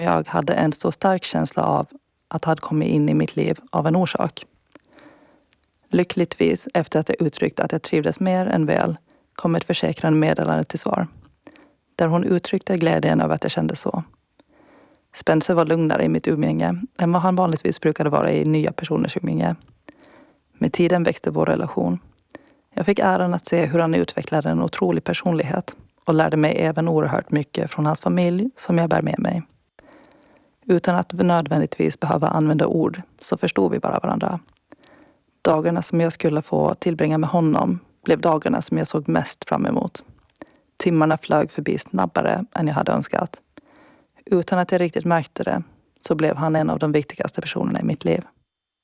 Jag hade en så stark känsla av att ha kommit in i mitt liv av en orsak. Lyckligtvis, efter att jag uttryckt att jag trivdes mer än väl, kom ett försäkrande meddelande till svar. Där hon uttryckte glädjen över att jag kände så. Spencer var lugnare i mitt umgänge än vad han vanligtvis brukade vara i nya personers umgänge. Med tiden växte vår relation. Jag fick äran att se hur han utvecklade en otrolig personlighet och lärde mig även oerhört mycket från hans familj som jag bär med mig. Utan att nödvändigtvis behöva använda ord så förstod vi bara varandra. Dagarna som jag skulle få tillbringa med honom blev dagarna som jag såg mest fram emot. Timmarna flög förbi snabbare än jag hade önskat. Utan att jag riktigt märkte det så blev han en av de viktigaste personerna i mitt liv.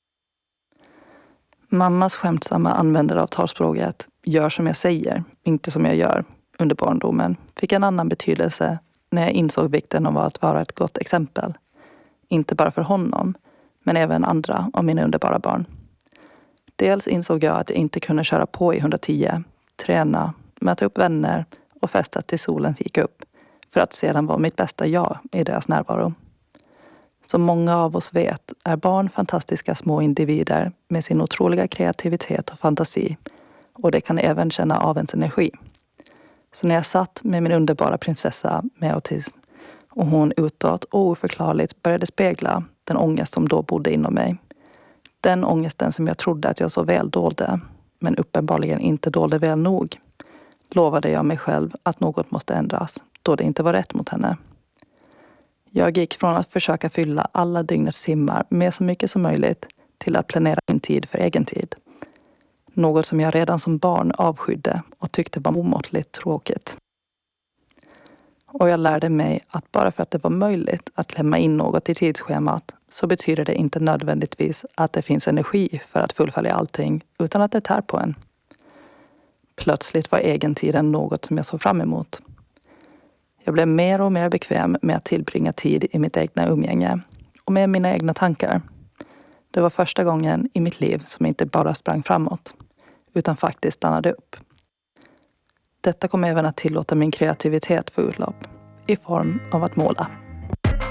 Mammas skämtsamma användare av talspråket gör som jag säger, inte som jag gör under barndomen fick en annan betydelse när jag insåg vikten av att vara ett gott exempel. Inte bara för honom, men även andra av mina underbara barn. Dels insåg jag att jag inte kunde köra på i 110, träna, möta upp vänner och festa tills solen gick upp för att sedan vara mitt bästa jag i deras närvaro. Som många av oss vet är barn fantastiska små individer med sin otroliga kreativitet och fantasi och det kan även känna av ens energi. Så när jag satt med min underbara prinsessa med autism och hon utåt och oförklarligt började spegla den ångest som då bodde inom mig. Den ångesten som jag trodde att jag så väl dolde, men uppenbarligen inte dolde väl nog, lovade jag mig själv att något måste ändras då det inte var rätt mot henne. Jag gick från att försöka fylla alla dygnets timmar med så mycket som möjligt till att planera min tid för egen tid. Något som jag redan som barn avskydde och tyckte var omåttligt tråkigt. Och jag lärde mig att bara för att det var möjligt att klämma in något i tidsschemat så betyder det inte nödvändigtvis att det finns energi för att fullfölja allting utan att det tär på en. Plötsligt var egentiden något som jag såg fram emot. Jag blev mer och mer bekväm med att tillbringa tid i mitt egna umgänge och med mina egna tankar. Det var första gången i mitt liv som jag inte bara sprang framåt utan faktiskt stannade upp. Detta kom även att tillåta min kreativitet få utlopp i form av att måla.